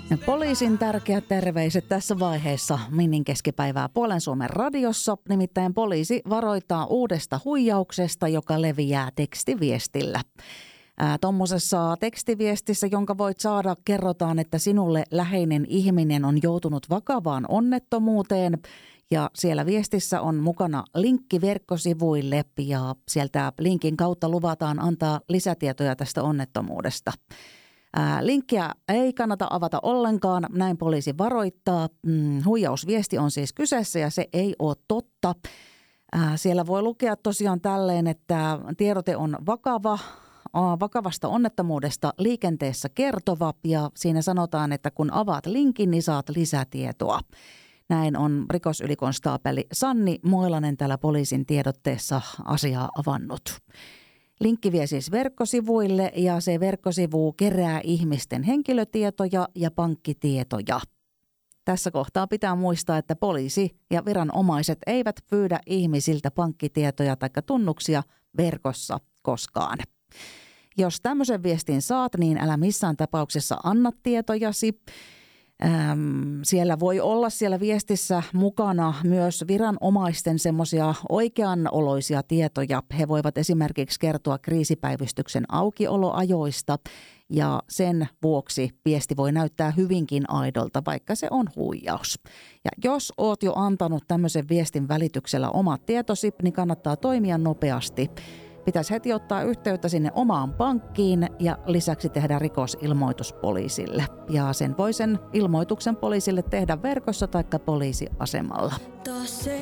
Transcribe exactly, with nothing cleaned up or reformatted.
Poliisin tärkeät terveiset tässä vaiheessa Minnin keskipäivää Puolen Suomen radiossa. Nimittäin poliisi varoittaa uudesta huijauksesta, joka leviää tekstiviestillä. Tuommoisessa tekstiviestissä, jonka voit saada, kerrotaan, että sinulle läheinen ihminen on joutunut vakavaan onnettomuuteen. Ja siellä viestissä on mukana linkki verkkosivuille ja sieltä linkin kautta luvataan antaa lisätietoja tästä onnettomuudesta. Ää, linkkiä ei kannata avata ollenkaan, näin poliisi varoittaa. Mm, huijausviesti on siis kyseessä ja se ei ole totta. Ää, siellä voi lukea tosiaan tälleen, että tiedote on vakava, aa, vakavasta onnettomuudesta liikenteessä kertova ja siinä sanotaan, että kun avaat linkin, niin saat lisätietoa. Näin on rikosylikonstaapeli Sanni Moilanen täällä poliisin tiedotteessa asiaa avannut. Linkki vie siis verkkosivuille ja se verkkosivu kerää ihmisten henkilötietoja ja pankkitietoja. Tässä kohtaa pitää muistaa, että poliisi ja viranomaiset eivät pyydä ihmisiltä pankkitietoja tai tunnuksia verkossa koskaan. Jos tämmöisen viestin saat, niin älä missään tapauksessa anna tietojasi. Ähm, siellä voi olla siellä viestissä mukana myös viranomaisten semmoisia oikeanoloisia tietoja. He voivat esimerkiksi kertoa kriisipäivystyksen aukioloajoista ja sen vuoksi viesti voi näyttää hyvinkin aidolta, vaikka se on huijaus. Ja jos oot jo antanut tämmöisen viestin välityksellä omat tietosi, niin kannattaa toimia nopeasti. Pitäisi heti ottaa yhteyttä sinne omaan pankkiin ja lisäksi tehdä rikosilmoitus poliisille. Ja sen voi sen ilmoituksen poliisille tehdä verkossa tai poliisiasemalla.